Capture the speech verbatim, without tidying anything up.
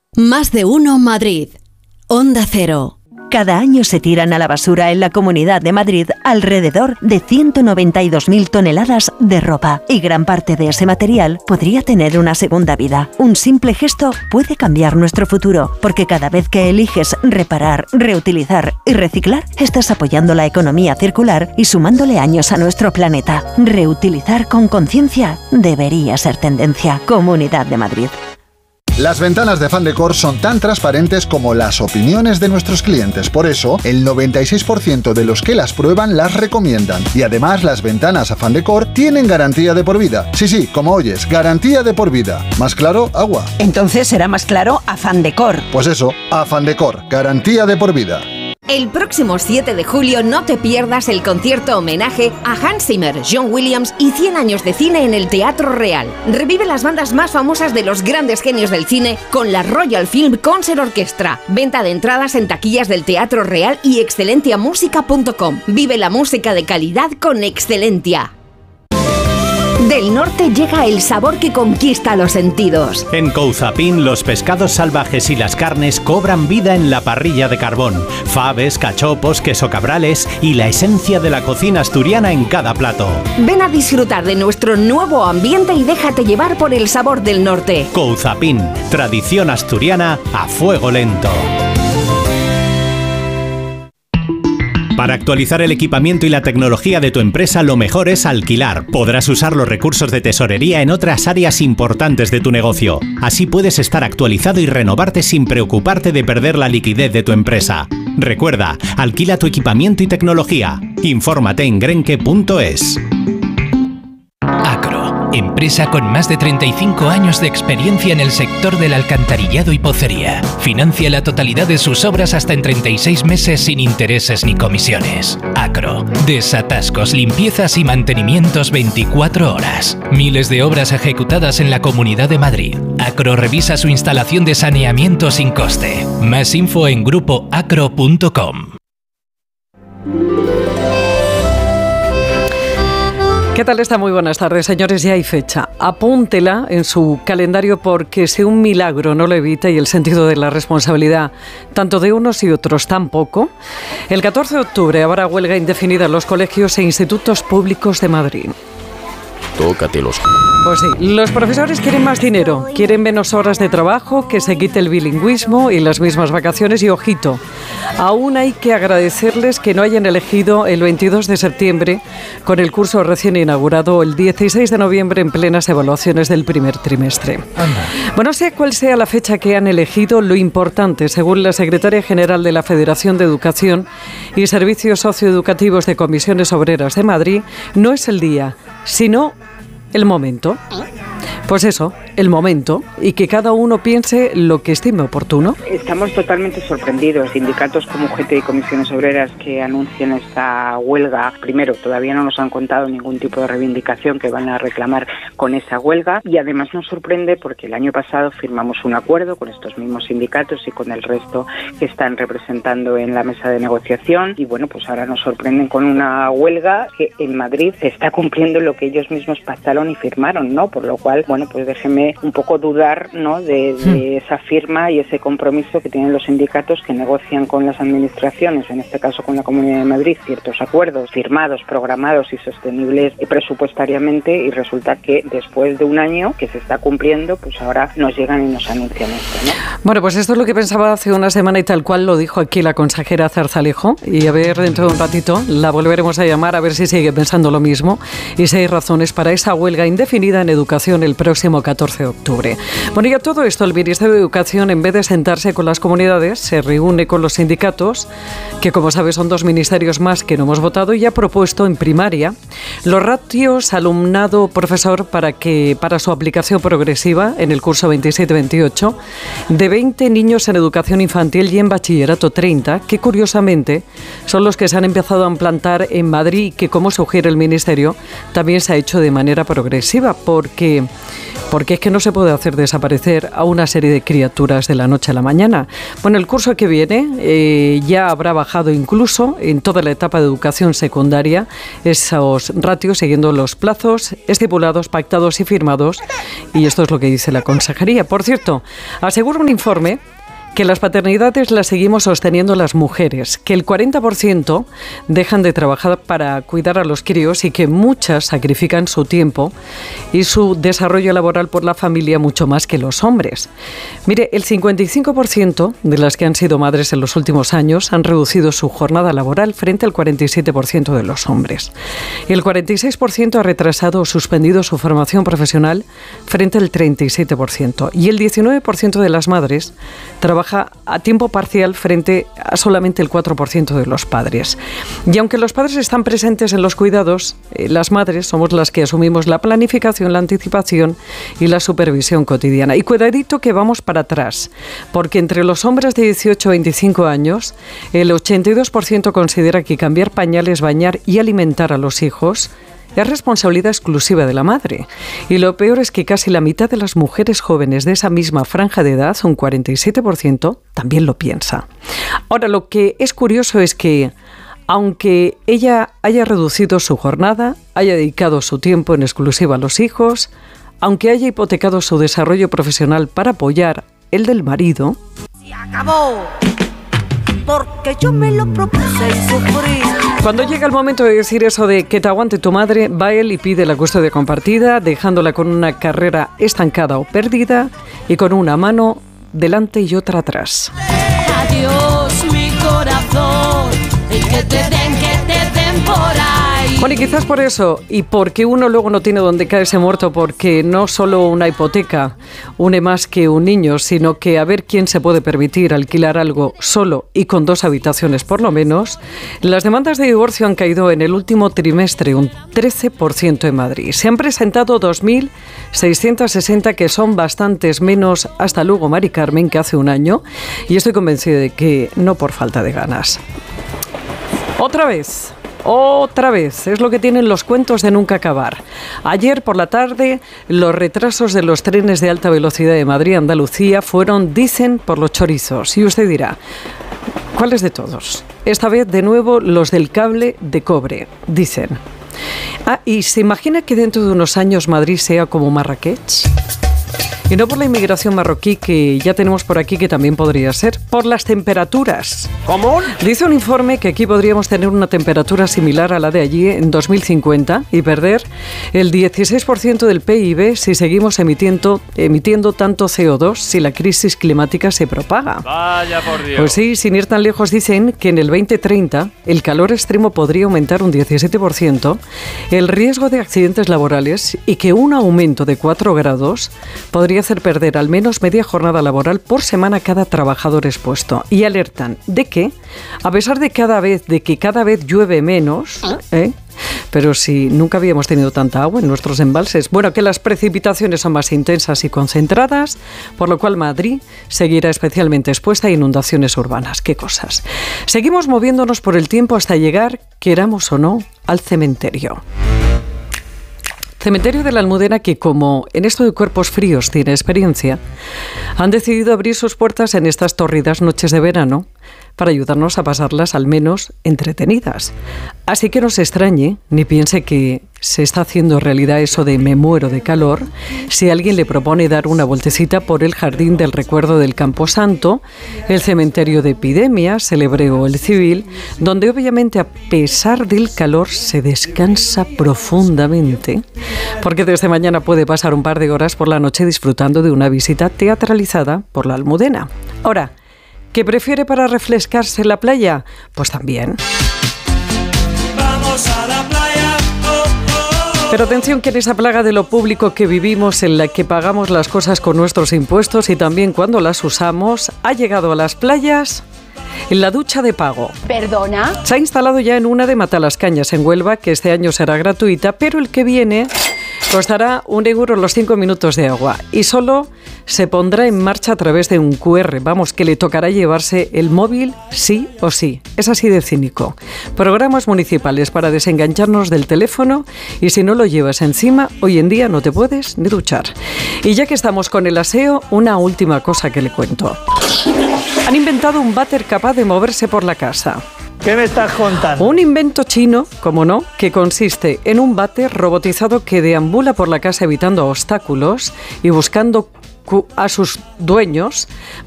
Más de uno Madrid. Onda Cero. Cada año se tiran a la basura en la Comunidad de Madrid alrededor de ciento noventa y dos mil toneladas de ropa, y gran parte de ese material podría tener una segunda vida. Un simple gesto puede cambiar nuestro futuro, porque cada vez que eliges reparar, reutilizar y reciclar, estás apoyando la economía circular y sumándole años a nuestro planeta. Reutilizar con conciencia debería ser tendencia. Comunidad de Madrid. Las ventanas de Fandecor son tan transparentes como las opiniones de nuestros clientes. Por eso, el noventa y seis por ciento de los que las prueban las recomiendan. Y además, las ventanas a Fandecor tienen garantía de por vida. Sí, sí, como oyes, garantía de por vida. ¿Más claro? Agua. Entonces será más claro a Fandecor. Pues eso, a Fandecor, garantía de por vida. El próximo siete de julio no te pierdas el concierto homenaje a Hans Zimmer, John Williams y cien años de cine en el Teatro Real. Revive las bandas más famosas de los grandes genios del cine con la Royal Film Concert Orchestra. Venta de entradas en taquillas del Teatro Real y excelentia música punto com. Vive la música de calidad con Excelentia. Del norte llega el sabor que conquista los sentidos. En Couzapin, los pescados salvajes y las carnes cobran vida en la parrilla de carbón. Faves, cachopos, queso cabrales y la esencia de la cocina asturiana en cada plato. Ven a disfrutar de nuestro nuevo ambiente y déjate llevar por el sabor del norte. Couzapin, tradición asturiana a fuego lento. Para actualizar el equipamiento y la tecnología de tu empresa, lo mejor es alquilar. Podrás usar los recursos de tesorería en otras áreas importantes de tu negocio. Así puedes estar actualizado y renovarte sin preocuparte de perder la liquidez de tu empresa. Recuerda, alquila tu equipamiento y tecnología. Infórmate en grenke punto es. Acro, empresa con más de treinta y cinco años de experiencia en el sector del alcantarillado y pocería. Financia la totalidad de sus obras hasta en treinta y seis meses sin intereses ni comisiones. Acro, desatascos, limpiezas y mantenimientos veinticuatro horas. Miles de obras ejecutadas en la Comunidad de Madrid. Acro revisa su instalación de saneamiento sin coste. Más info en grupo acro punto com. ¿Qué tal está? Muy buenas tardes, señores. Ya hay fecha. Apúntela en su calendario porque si un milagro no lo evita y el sentido de la responsabilidad, tanto de unos y otros tampoco, el catorce de octubre habrá huelga indefinida en los colegios e institutos públicos de Madrid. Tócatelos. Pues sí, los profesores quieren más dinero, quieren menos horas de trabajo, que se quite el bilingüismo y las mismas vacaciones y ojito. Aún hay que agradecerles que no hayan elegido el veintidós de septiembre con el curso recién inaugurado el dieciséis de noviembre en plenas evaluaciones del primer trimestre. Anda. Bueno, sea cual sea la fecha que han elegido, lo importante, según la secretaria general de la Federación de Educación y Servicios Socioeducativos de Comisiones Obreras de Madrid, no es el día, sino el momento. Pues eso, el momento, y que cada uno piense lo que estime oportuno. Estamos totalmente sorprendidos. Sindicatos como U G T y Comisiones Obreras que anuncian esta huelga, primero, todavía no nos han contado ningún tipo de reivindicación que van a reclamar con esa huelga, y además nos sorprende porque el año pasado firmamos un acuerdo con estos mismos sindicatos y con el resto que están representando en la mesa de negociación, y bueno, pues ahora nos sorprenden con una huelga que en Madrid se está cumpliendo lo que ellos mismos pactaron y firmaron, ¿no? Por lo cual, bueno, pues déjeme un poco dudar, ¿no?, de, de esa firma y ese compromiso que tienen los sindicatos que negocian con las administraciones, en este caso con la Comunidad de Madrid, ciertos acuerdos firmados, programados y sostenibles presupuestariamente, y resulta que después de un año que se está cumpliendo, pues ahora nos llegan y nos anuncian esto, ¿no? Bueno, pues esto es lo que pensaba hace una semana y tal cual lo dijo aquí la consejera Zarzalejo, y a ver, dentro de un ratito la volveremos a llamar a ver si sigue pensando lo mismo y si hay razones para esa huelga indefinida en educación el próximo catorce de octubre. Bueno, y a todo esto el Ministerio de Educación, en vez de sentarse con las comunidades, se reúne con los sindicatos, que como sabes son dos ministerios más que no hemos votado, y ha propuesto en primaria los ratios alumnado-profesor para que para su aplicación progresiva en el curso veintisiete veintiocho de veinte niños en educación infantil y en bachillerato treinta, que curiosamente son los que se han empezado a implantar en Madrid y que, como sugiere el Ministerio, también se ha hecho de manera progresiva progresiva, porque... porque es que no se puede hacer desaparecer a una serie de criaturas de la noche a la mañana. Bueno, el curso que viene eh, ya habrá bajado incluso en toda la etapa de educación secundaria esos ratios siguiendo los plazos estipulados, pactados y firmados, y esto es lo que dice la consejería. Por cierto, asegura un informe que las paternidades las seguimos sosteniendo las mujeres, que el cuarenta por ciento dejan de trabajar para cuidar a los críos y que muchas sacrifican su tiempo y su desarrollo laboral por la familia mucho más que los hombres. Mire, el cincuenta y cinco por ciento de las que han sido madres en los últimos años han reducido su jornada laboral frente al cuarenta y siete por ciento de los hombres. El cuarenta y seis por ciento ha retrasado o suspendido su formación profesional frente al treinta y siete por ciento. Y el diecinueve por ciento de las madres trabaja a tiempo parcial frente a solamente el cuatro por ciento de los padres. Y aunque los padres están presentes en los cuidados, eh, las madres somos las que asumimos la planificación, la anticipación y la supervisión cotidiana. Y cuidadito que vamos para atrás, porque entre los hombres de dieciocho a veinticinco años, el ochenta y dos por ciento considera que cambiar pañales, bañar y alimentar a los hijos es responsabilidad exclusiva de la madre. Y lo peor es que casi la mitad de las mujeres jóvenes de esa misma franja de edad, un cuarenta y siete por ciento, también lo piensa. Ahora, lo que es curioso es que, aunque ella haya reducido su jornada, haya dedicado su tiempo en exclusiva a los hijos, aunque haya hipotecado su desarrollo profesional para apoyar el del marido, se acabó, porque yo me lo propuse y sufrí. Cuando llega el momento de decir eso de que te aguante tu madre, va él y pide la custodia compartida, dejándola con una carrera estancada o perdida y con una mano delante y otra atrás. Adiós, mi corazón, y que te den, que te den por ahí. Bueno, y quizás por eso, y porque uno luego no tiene donde caerse muerto, porque no solo una hipoteca une más que un niño, sino que a ver quién se puede permitir alquilar algo solo y con dos habitaciones por lo menos, las demandas de divorcio han caído en el último trimestre un trece por ciento en Madrid. Se han presentado dos mil seiscientos sesenta, que son bastantes menos, hasta luego, Mari Carmen, que hace un año, y estoy convencida de que no por falta de ganas. Otra vez. Otra vez, es lo que tienen los cuentos de nunca acabar. Ayer por la tarde, los retrasos de los trenes de alta velocidad de Madrid a Andalucía fueron, dicen, por los chorizos. Y usted dirá, ¿cuáles de todos? Esta vez, de nuevo, los del cable de cobre, dicen. Ah, ¿y se imagina que dentro de unos años Madrid sea como Marrakech? Y no por la inmigración marroquí, que ya tenemos por aquí, que también podría ser, por las temperaturas. ¿Cómo? Dice un informe que aquí podríamos tener una temperatura similar a la de allí en dos mil cincuenta y perder el dieciséis por ciento del P I B si seguimos emitiendo, emitiendo tanto C O dos si la crisis climática se propaga. Vaya por Dios. Pues sí, sin ir tan lejos, dicen que en el veinte treinta el calor extremo podría aumentar un diecisiete por ciento, el riesgo de accidentes laborales, y que un aumento de cuatro grados podría hacer perder al menos media jornada laboral por semana a cada trabajador expuesto. Y alertan de que, a pesar de cada vez de que cada vez llueve menos, ¿eh? pero si nunca habíamos tenido tanta agua en nuestros embalses, bueno, que las precipitaciones son más intensas y concentradas, por lo cual Madrid seguirá especialmente expuesta a inundaciones urbanas. ¡Qué cosas! Seguimos moviéndonos por el tiempo hasta llegar, queramos o no, al cementerio. Cementerio de la Almudena, que como en esto de cuerpos fríos tiene experiencia, han decidido abrir sus puertas en estas tórridas noches de verano para ayudarnos a pasarlas al menos entretenidas. Así que no se extrañe ni piense que se está haciendo realidad eso de me muero de calor si alguien le propone dar una vueltecita por el Jardín del Recuerdo del Camposanto, el Cementerio de Epidemias, el Hebreo o el Civil, donde obviamente a pesar del calor se descansa profundamente, porque desde mañana puede pasar un par de horas por la noche disfrutando de una visita teatralizada por la Almudena. Ahora, ¿qué prefiere para refrescarse en la playa? Pues también. Vamos a la playa. Oh, oh, oh. Pero atención, que en esa plaga de lo público que vivimos, en la que pagamos las cosas con nuestros impuestos y también cuando las usamos, ha llegado a las playas en la ducha de pago. ¿Perdona? Se ha instalado ya en una de Matalascañas, en Huelva, que este año será gratuita, pero el que viene costará un euro los cinco minutos de agua y solo se pondrá en marcha a través de un cu erre. Vamos, que le tocará llevarse el móvil sí o sí. Es así de cínico. Programas municipales para desengancharnos del teléfono y si no lo llevas encima, hoy en día no te puedes ni duchar. Y ya que estamos con el aseo, una última cosa que le cuento. Han inventado un váter capaz de moverse por la casa. ¿Qué me estás contando? Un invento chino, como no, que consiste en un váter robotizado que deambula por la casa evitando obstáculos y buscando a sus dueños